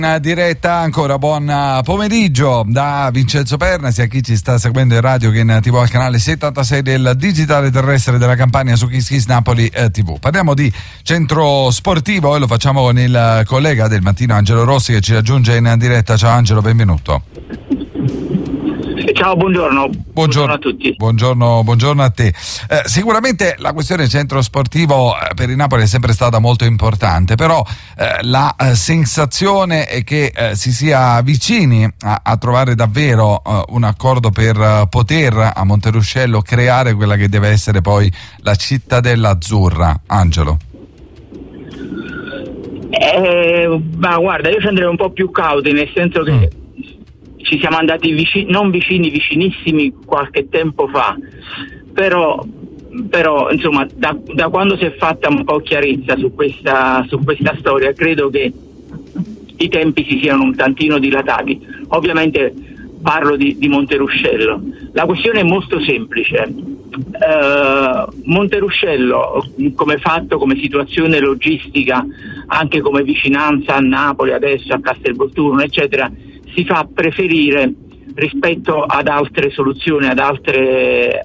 In diretta ancora, buon pomeriggio da Vincenzo Perna, sia chi ci sta seguendo in radio che in TV al canale 76 del digitale terrestre della Campania su Kiss Kiss Napoli TV. Parliamo di centro sportivo e lo facciamo con il collega del mattino Angelo Rossi che ci raggiunge in diretta. Ciao Angelo, benvenuto. Ciao, buongiorno a tutti. Buongiorno a te. Sicuramente la questione centro sportivo per il Napoli è sempre stata molto importante, però la sensazione è che si sia vicini a trovare davvero un accordo per poter a Monteruscello creare quella che deve essere poi la cittadella azzurra. Angelo. Ma guarda, io ci andrei un po' più cauti, nel senso che ci siamo andati vicinissimi qualche tempo fa, però insomma da quando si è fatta un po' chiarezza su questa storia, credo che i tempi si siano un tantino dilatati. Ovviamente parlo di Monteruscello. La questione è molto semplice. Monteruscello come fatto, come situazione logistica, anche come vicinanza a Napoli adesso, a Castelvolturno eccetera, si fa preferire rispetto ad altre soluzioni, ad altre